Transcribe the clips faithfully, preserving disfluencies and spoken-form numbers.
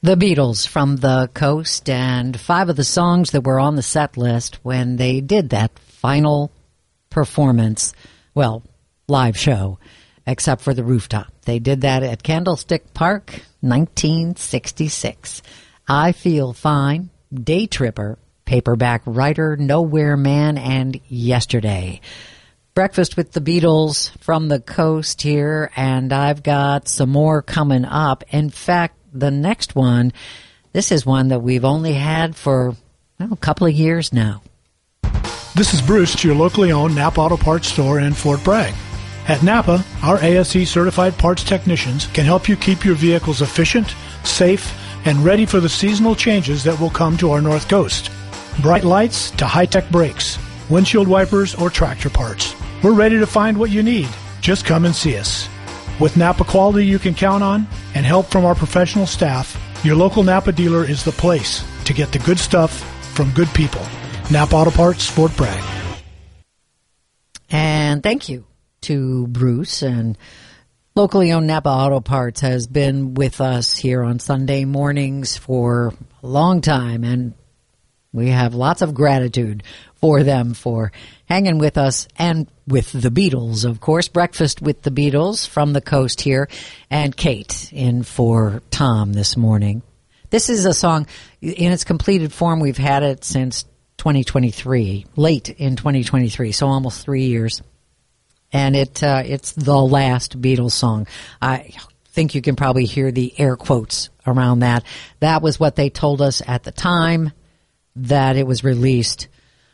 The Beatles from the Coast, and five of the songs that were on the set list when they did that final performance, well, live show, except for the rooftop. They did that at Candlestick Park, nineteen sixty-six. I Feel Fine, Day Tripper, Paperback Writer, Nowhere Man, and Yesterday. Breakfast with the Beatles from the Coast here, and I've got some more coming up. In fact, the next one, this is one that we've only had for well, a couple of years now. This is Bruce, your locally owned Napa Auto Parts store in Fort Bragg. At Napa, our A S E certified parts technicians can help you keep your vehicles efficient, safe, and ready for the seasonal changes that will come to our North Coast. Bright lights to high-tech brakes, windshield wipers, or tractor parts. We're ready to find what you need. Just come and see us. With Napa quality you can count on and help from our professional staff, your local Napa dealer is the place to get the good stuff from good people. Napa Auto Parts, Fort Bragg. And thank you to Bruce. And locally owned Napa Auto Parts has been with us here on Sunday mornings for a long time, and we have lots of gratitude for them for hanging with us and with the Beatles, of course. Breakfast with the Beatles from the Coast here, and Kate in for Tom this morning. This is a song in its completed form. We've had it since twenty twenty-three, late in twenty twenty-three, so almost three years. And it uh, it's the last Beatles song. I think you can probably hear the air quotes around that. That was what they told us at the time that it was released.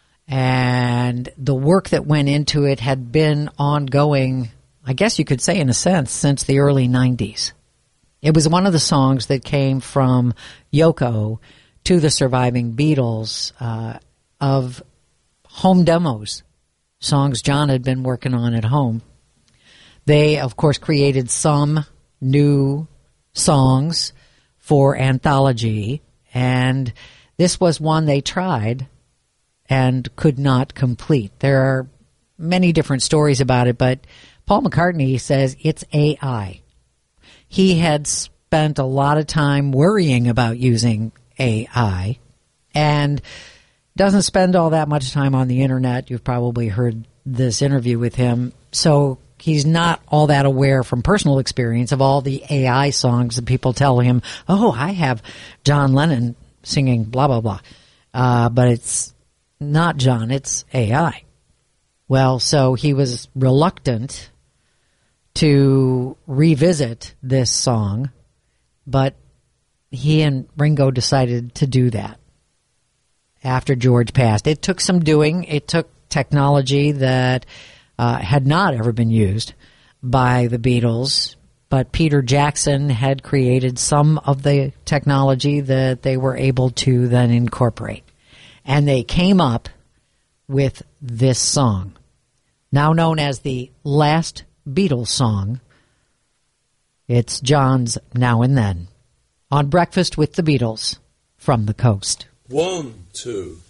And the work that went into it had been ongoing, I guess you could say in a sense, since the early nineties. It was one of the songs that came from Yoko to the surviving Beatles uh, of home demos, songs John had been working on at home. They, of course, created some new songs for anthology, and this was one they tried and could not complete. There are many different stories about it, but Paul McCartney says it's A I. He had spent a lot of time worrying about using A I and doesn't spend all that much time on the internet. You've probably heard this interview with him. So he's not all that aware from personal experience of all the A I songs that people tell him, oh, I have John Lennon singing blah, blah, blah. Uh, but it's not John, it's A I. Well, so he was reluctant to revisit this song, but he and Ringo decided to do that after George passed. It took some doing. It took technology that uh, had not ever been used by the Beatles, but Peter Jackson had created some of the technology that they were able to then incorporate. And they came up with this song, now known as the last Beatles song. It's John's Now and Then on Breakfast with the Beatles from the Coast. One, two.